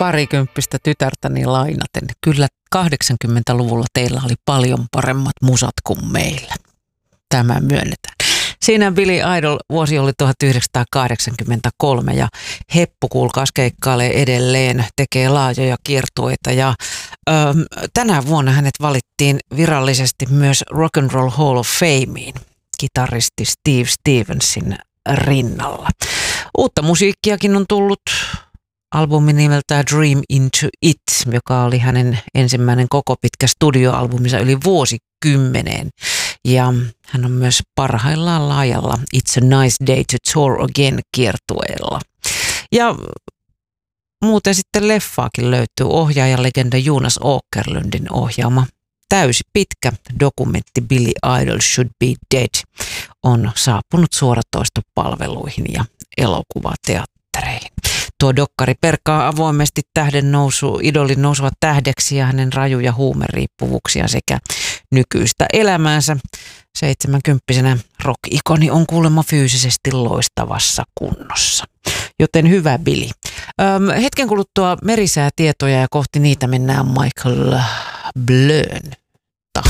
parikymppistä tytärtäni lainaten. Kyllä 80-luvulla teillä oli paljon paremmat musat kuin meillä. Tämä myönnetään. Siinä Billy Idol vuosi oli 1983 ja heppu kuulkaas keikkailee edelleen, tekee laajoja kiertueita ja tänä vuonna hänet valittiin virallisesti myös Rock and Roll Hall of Fameen kitaristi Steve Stevensin rinnalla. Uutta musiikkiakin on tullut. Albumi nimeltään Dream Into It, joka oli hänen ensimmäinen koko pitkä studioalbuminsa yli vuosikymmeneen. Ja hän on myös parhaillaan laajalla It's a Nice Day to Tour Again -kiertueella. Ja muuten sitten leffaakin löytyy ohjaajalegenda Jonas Åkerlundin ohjaama täysi pitkä dokumentti Billy Idol Should Be Dead on saapunut suoratoistopalveluihin ja elokuvateattereihin. Tuo dokkari perkaa avoimesti idolin nousua tähdeksi ja hänen rajuja huumeriippuvuuksia sekä nykyistä elämäänsä. 70-vuotiaana rock-ikoni on kuulemma fyysisesti loistavassa kunnossa. Joten hyvä Billy. Hetken kuluttua merisäätietoja ja kohti niitä mennään Michael Blön